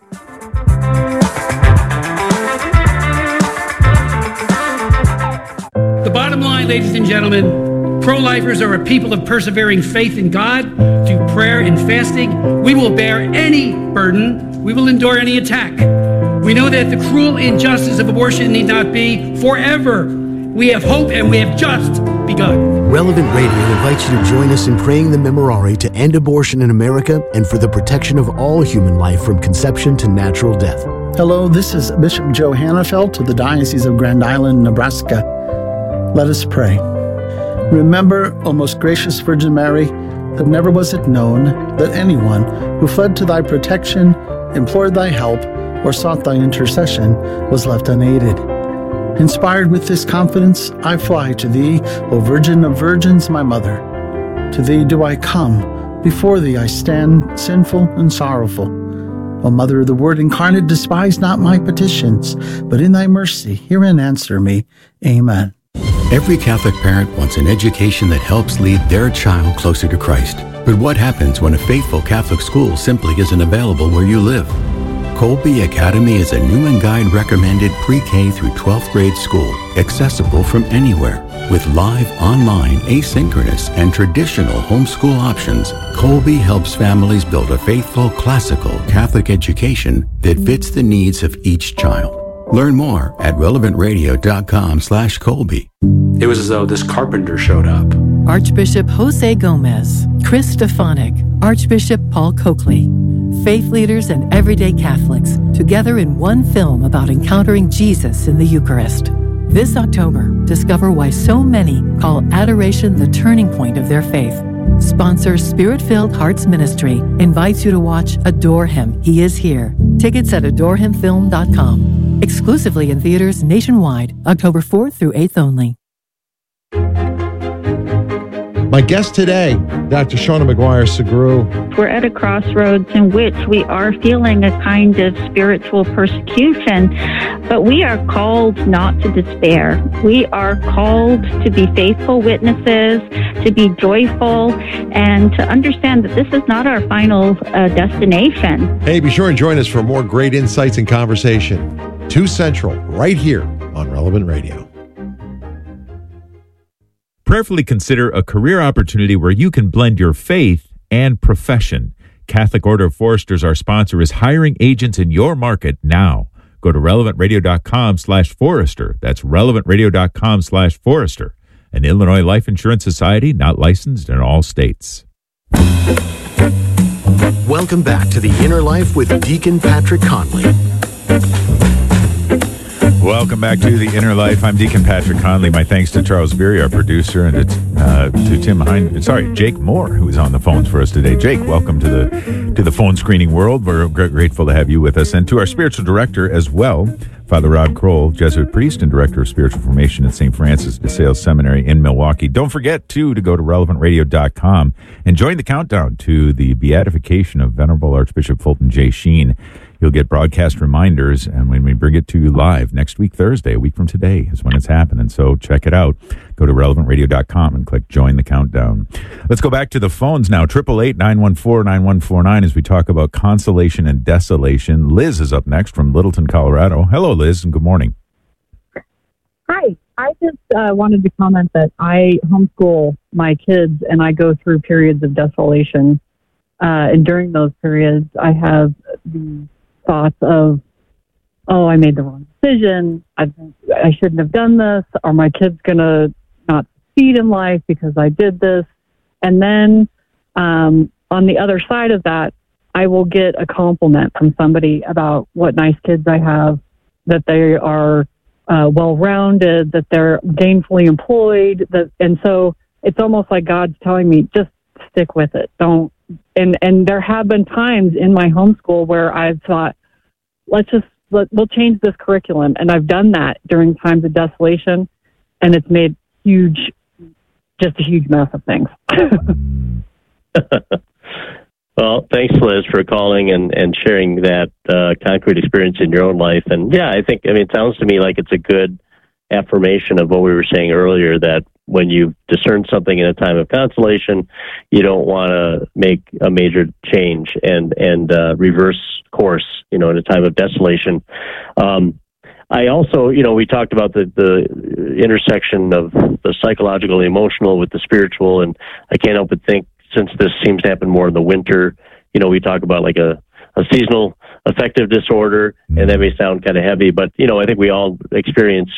The bottom line, ladies and gentlemen, pro-lifers are a people of persevering faith in God through prayer and fasting. We will bear any burden. We will endure any attack. We know that the cruel injustice of abortion need not be forever We have hope, and we have just begun. Relevant Radio invites you to join us in praying the Memorare to end abortion in America and for the protection of all human life from conception to natural death. Hello, this is Bishop Joe Hannafelt of the Diocese of Grand Island, Nebraska. Let us pray. Remember, O most gracious Virgin Mary, that never was it known that anyone who fled to thy protection, implored thy help, or sought thy intercession was left unaided. Inspired with this confidence, I fly to thee, O Virgin of Virgins, my Mother. To thee do I come, before thee I stand, sinful and sorrowful. O Mother of the Word incarnate, despise not my petitions, but in thy mercy hear and answer me. Amen. Every Catholic parent wants an education that helps lead their child closer to Christ. But what happens when a faithful Catholic school simply isn't available where you live? Colby Academy is a Newman Guide recommended pre-K through 12th grade school, accessible from anywhere. With live, online, asynchronous, and traditional homeschool options, Colby helps families build a faithful, classical Catholic education that fits the needs of each child. Learn more at relevantradio.com/Colby. It was as though this carpenter showed up. Archbishop Jose Gomez, Chris Stefanik, Archbishop Paul Coakley. Faith leaders and everyday Catholics together in one film about encountering Jesus in the Eucharist. This October, discover why so many call adoration the turning point of their faith. Sponsor Spirit-Filled Hearts Ministry invites you to watch Adore Him, He Is Here. Tickets at adorehimfilm.com. Exclusively in theaters nationwide, October 4th through 8th only. My guest today, Dr. Shauna McGuire-Segru. We're at a crossroads in which we are feeling a kind of spiritual persecution, but we are called not to despair. We are called to be faithful witnesses, to be joyful, and to understand that this is not our final destination. Hey, be sure and join us for more great insights and conversation. 2 Central, right here on Relevant Radio. Prayerfully consider a career opportunity where you can blend your faith and profession. Catholic Order of Foresters, our sponsor, is hiring agents in your market now. Go to relevantradio.com/Forester. That's relevantradio.com/Forester. An Illinois Life Insurance Society, not licensed in all states. Welcome back to The Inner Life with Deacon Patrick Conley. Welcome back to The Inner Life. I'm Deacon Patrick Conley. My thanks to Charles Beery, our producer, and to Jake Moore, who is on the phones for us today. Jake, welcome to the phone screening world. We're grateful to have you with us. And to our spiritual director as well, Father Rod Kroll, Jesuit priest and director of spiritual formation at St. Francis de Sales Seminary in Milwaukee. Don't forget, too, to go to relevantradio.com and join the countdown to the beatification of Venerable Archbishop Fulton J. Sheen. You'll get broadcast reminders, and when we bring it to you live next week, Thursday, a week from today, is when it's happening. So check it out. Go to relevantradio.com and click Join the Countdown. Let's go back to the phones now. 888-914-9149 as we talk about consolation and desolation. Liz is up next from Littleton, Colorado. Hello, Liz, and good morning. Hi. I just wanted to comment that I homeschool my kids, and I go through periods of desolation. And during those periods, I have the thoughts of, oh, I made the wrong decision. I shouldn't have done this. Are my kids going to not succeed in life because I did this? And then on the other side of that, I will get a compliment from somebody about what nice kids I have, that they are well-rounded, that they're gainfully employed. And so it's almost like God's telling me, just stick with it. Don't. And there have been times in my homeschool where I've thought, we'll change this curriculum. And I've done that during times of desolation, and it's made just a huge mess of things. Well, thanks, Liz, for calling and sharing that concrete experience in your own life. And yeah, it sounds to me like it's a good affirmation of what we were saying earlier, that when you discern something in a time of consolation, you don't want to make a major change and reverse course, in a time of desolation. I also, we talked about the intersection of the psychological, the emotional with the spiritual, and I can't help but think, since this seems to happen more in the winter, we talk about like a seasonal affective disorder, and that may sound kind of heavy, but I think we all experience,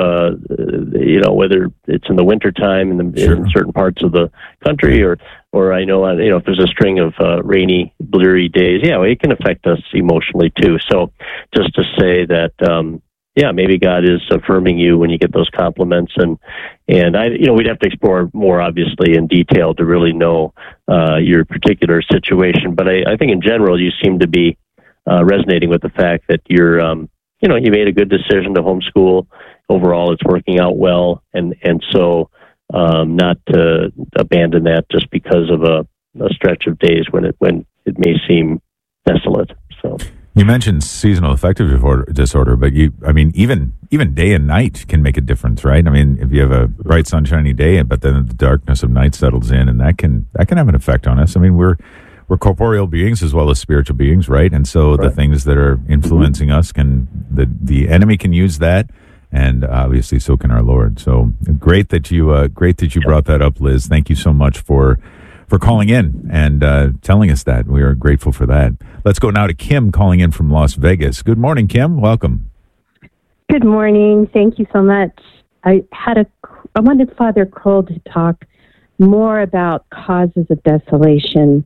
whether it's in the wintertime in certain parts of the country, or I know, if there's a string of rainy, bleary days, it can affect us emotionally too. So just to say that, maybe God is affirming you when you get those compliments, and we'd have to explore more, obviously, in detail to really know your particular situation. But I think in general, you seem to be resonating with the fact that you're, you made a good decision to homeschool. Overall, it's working out well, and so not to abandon that just because of a stretch of days when it may seem desolate. So. You mentioned seasonal affective disorder, but even day and night can make a difference, right? I mean, if you have a bright sunshiny day, but then the darkness of night settles in, and that can have an effect on us. I mean, we're corporeal beings as well as spiritual beings, right? And so the things that are influencing us the enemy can use that, and obviously so can our Lord. So great that you brought that up, Liz. Thank you so much for calling in and telling us that. We are grateful for that. Let's go now to Kim calling in from Las Vegas. Good morning, Kim. Welcome. Good morning. Thank you so much. I wanted Father Kroll to talk more about causes of desolation.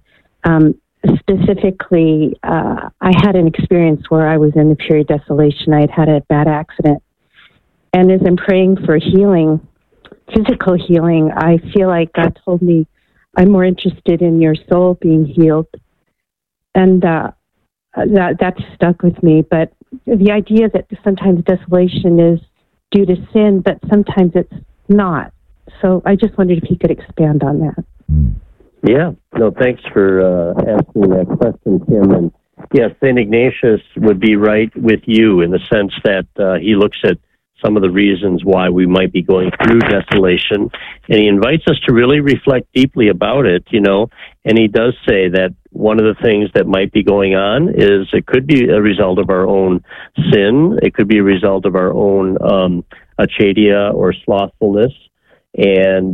Specifically, I had an experience where I was in a period of desolation. I had a bad accident. And as I'm praying for healing, physical healing, I feel like God told me, I'm more interested in your soul being healed. And that stuck with me. But the idea that sometimes desolation is due to sin, but sometimes it's not. So I just wondered if he could expand on that. Yeah. No, thanks for asking that question, Kim. And yes, St. Ignatius would be right with you in the sense that he looks at some of the reasons why we might be going through desolation, and he invites us to really reflect deeply about it, and he does say that one of the things that might be going on is it could be a result of our own sin, it could be a result of our own acedia or slothfulness, and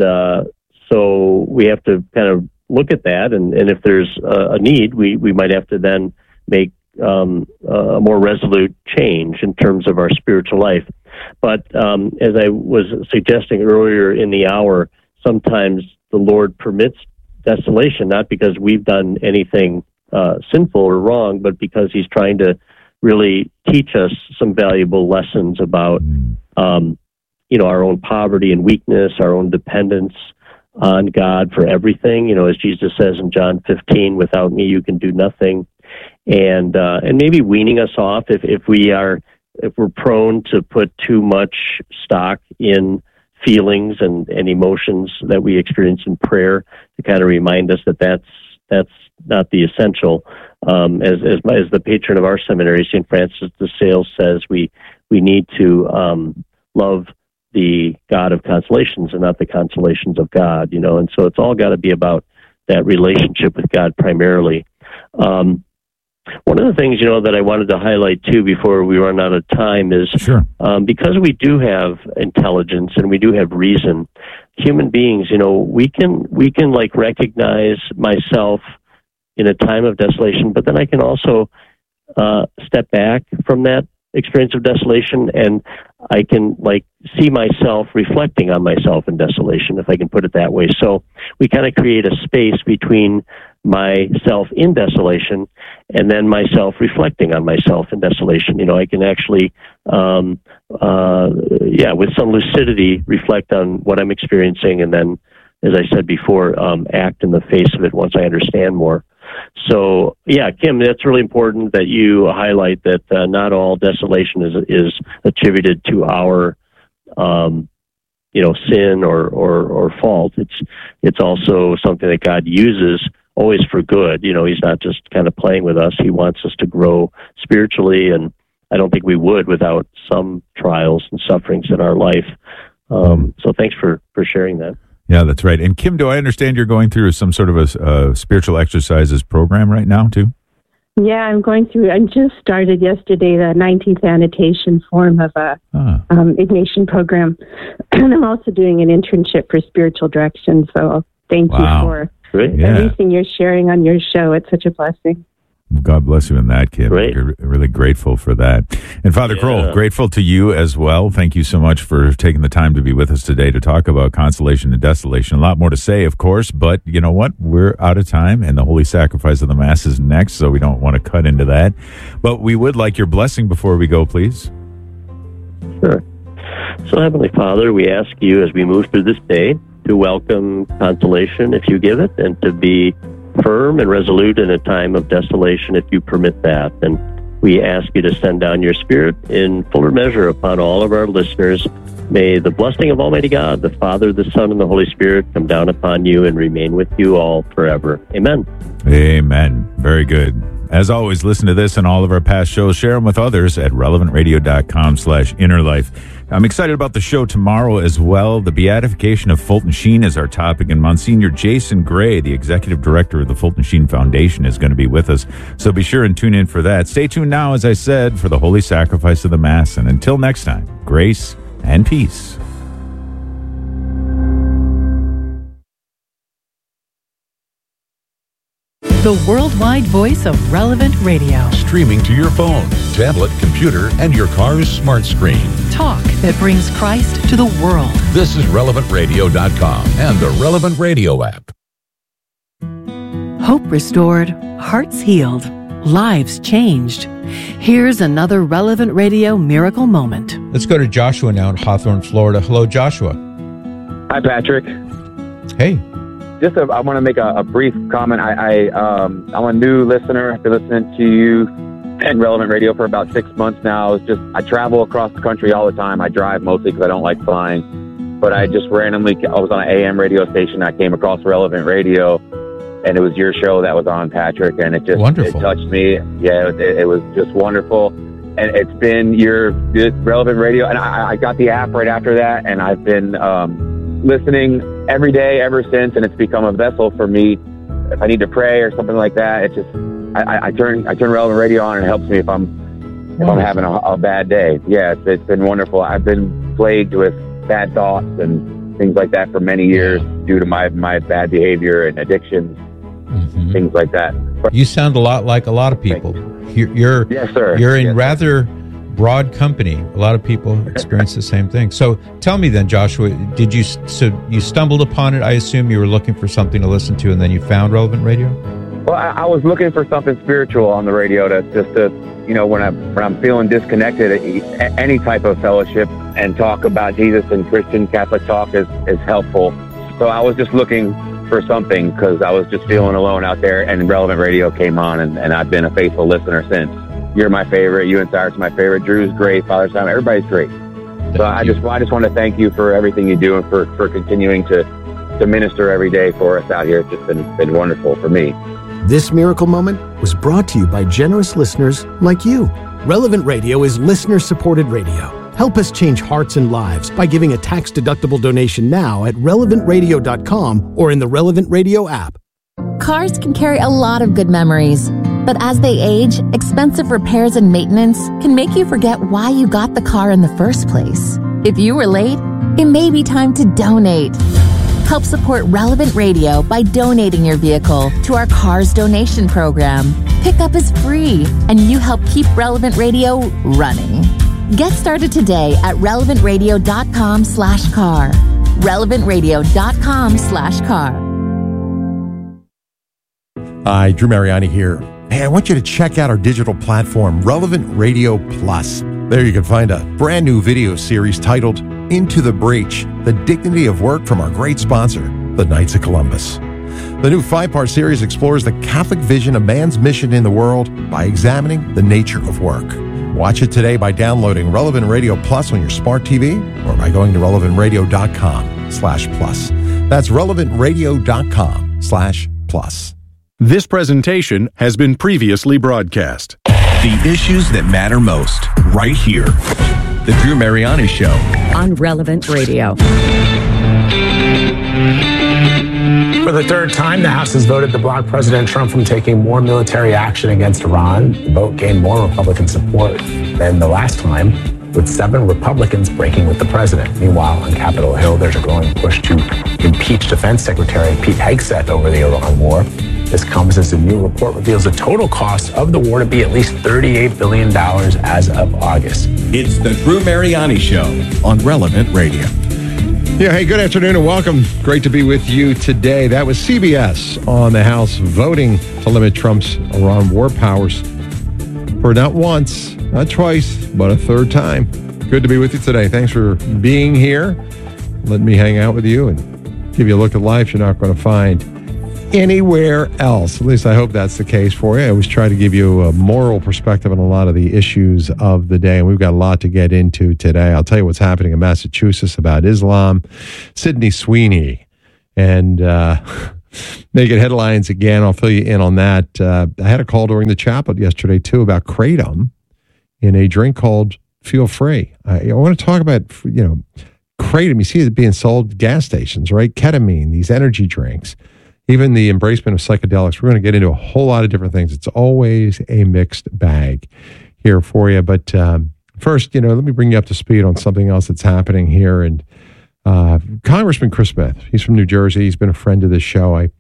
so we have to kind of look at that, and if there's a need, we might have to then make a more resolute change in terms of our spiritual life. But as I was suggesting earlier in the hour, sometimes the Lord permits desolation, not because we've done anything sinful or wrong, but because he's trying to really teach us some valuable lessons about, our own poverty and weakness, our own dependence on God for everything. As Jesus says in John 15, without me, you can do nothing. And maybe weaning us off if we're prone to put too much stock in feelings and emotions that we experience in prayer, to kind of remind us that that's not the essential. As the patron of our seminary, St. Francis de Sales, says, we need to love the God of consolations and not the consolations of God, and so it's all got to be about that relationship with God primarily. One of the things, that I wanted to highlight too before we run out of time is because we do have intelligence and we do have reason, human beings, we can recognize myself in a time of desolation, but then I can also step back from that experience of desolation, and I can see myself reflecting on myself in desolation, if I can put it that way. So we kind of create a space between myself in desolation and then myself reflecting on myself in desolation. I can actually, with some lucidity, reflect on what I'm experiencing, and then, as I said before, act in the face of it once I understand more. So, Kim, that's really important that you highlight that not all desolation is attributed to our, sin or fault. It's also something that God uses always for good. He's not just kind of playing with us. He wants us to grow spiritually, and I don't think we would without some trials and sufferings in our life. So thanks for sharing that. Yeah, that's right. And Kim, do I understand you're going through some sort of a spiritual exercises program right now, too? Yeah, I just started yesterday the 19th annotation form of a Ignatian program. And I'm also doing an internship for spiritual direction. So thank you for everything you're sharing on your show. It's such a blessing. God bless you in that, kid. Great. We're really grateful for that. And Father Kroll, grateful to you as well. Thank you so much for taking the time to be with us today to talk about consolation and desolation. A lot more to say, of course, but you know what? We're out of time, and the Holy Sacrifice of the Mass is next, so we don't want to cut into that. But we would like your blessing before we go, please. Sure. So, Heavenly Father, we ask you as we move through this day to welcome consolation if you give it, and to be firm and resolute in a time of desolation if you permit that. And we ask you to send down your Spirit in fuller measure upon all of our listeners. May the blessing of Almighty God, the Father, the Son, and the Holy Spirit come down upon you and remain with you all forever. Amen. Amen. Very good. As always, listen to this and all of our past shows. Share them with others at relevantradio.com/innerlife. I'm excited about the show tomorrow as well. The beatification of Fulton Sheen is our topic, and Monsignor Jason Gray, the executive director of the Fulton Sheen Foundation, is going to be with us. So be sure and tune in for that. Stay tuned now, as I said, for the Holy Sacrifice of the Mass. And until next time, grace and peace. The worldwide voice of Relevant Radio. Streaming to your phone, tablet, computer, and your car's smart screen. Talk that brings Christ to the world. This is RelevantRadio.com and the Relevant Radio app. Hope restored, hearts healed, lives changed. Here's another Relevant Radio miracle moment. Let's go to Joshua now in Hawthorne, Florida. Hello, Joshua. Hi, Patrick. Hey. I want to make a brief comment. I'm a new listener. I've been listening to you and Relevant Radio for about 6 months now. I travel across the country all the time. I drive mostly because I don't like flying. But I just randomly, I was on an AM radio station. I came across Relevant Radio, and it was your show that was on, Patrick, and it touched me. Yeah, it was just wonderful. And it's been your Relevant Radio, and I got the app right after that, and I've been listening every day ever since, and it's become a vessel for me. If I need to pray or something like that, it just I turn Relevant Radio on, and it helps me if I'm having a bad day. Yeah, it's been wonderful. I've been plagued with bad thoughts and things like that for many years due to my bad behavior and addictions, things like that. You sound a lot like a lot of people. You're yes, sir. You're in rather broad company. A lot of people experience the same thing. So tell me then, Joshua, you stumbled upon it? I assume you were looking for something to listen to, and then you found Relevant Radio? Well, I was looking for something spiritual on the radio to when I'm feeling disconnected, any type of fellowship and talk about Jesus and Christian Catholic talk is helpful. So I was just looking for something because I was just feeling alone out there, and Relevant Radio came on, and I've been a faithful listener since. You're my favorite. You and Cyrus are my favorite. Drew's great. Father Simon, everybody's great. So I just want to thank you for everything you do and for continuing to minister every day for us out here. It's just been wonderful for me. This miracle moment was brought to you by generous listeners like you. Relevant Radio is listener-supported radio. Help us change hearts and lives by giving a tax-deductible donation now at relevantradio.com or in the Relevant Radio app. Cars can carry a lot of good memories, but as they age, expensive repairs and maintenance can make you forget why you got the car in the first place. If you were late, it may be time to donate. Help support Relevant Radio by donating your vehicle to our Cars Donation Program. Pickup is free, and you help keep Relevant Radio running. Get started today at relevantradio.com/car. relevantradio.com/car. Hi, Drew Mariani here. Hey, I want you to check out our digital platform, Relevant Radio Plus. There you can find a brand new video series titled Into the Breach, The Dignity of Work from our great sponsor, the Knights of Columbus. The new 5-part series explores the Catholic vision of man's mission in the world by examining the nature of work. Watch it today by downloading Relevant Radio Plus on your smart TV or by going to relevantradio.com/plus. That's relevantradio.com/plus. This presentation has been previously broadcast. The issues that matter most, right here. The Drew Mariani Show on Relevant Radio. For the third time, the House has voted to block President Trump from taking more military action against Iran. The vote gained more Republican support than the last time, with 7 Republicans breaking with the president. Meanwhile, on Capitol Hill, there's a growing push to impeach Defense Secretary Pete Hegseth over the Iran war. This comes as a new report reveals the total cost of the war to be at least $38 billion as of August. It's the Drew Mariani Show on Relevant Radio. Yeah, hey, good afternoon and welcome. Great to be with you today. That was CBS on the House voting to limit Trump's Iran war powers for not once, not twice, but a third time. Good to be with you today. Thanks for being here. Let me hang out with you and give you a look at life you're not going to find anywhere else. At least I hope that's the case for you. I always try to give you a moral perspective on a lot of the issues of the day, and we've got a lot to get into today. I'll tell you what's happening in Massachusetts about Islam, Sydney Sweeney, and making headlines again. I'll fill you in on that. I had a call during the chapel yesterday, too, about kratom in a drink called Feel Free. I want to talk about, kratom. You see it being sold at gas stations, right? Ketamine, these energy drinks. Even the embracement of psychedelics. We're going to get into a whole lot of different things. It's always a mixed bag here for you. But first, let me bring you up to speed on something else that's happening here. And Congressman Chris Smith, he's from New Jersey. He's been a friend of this show. I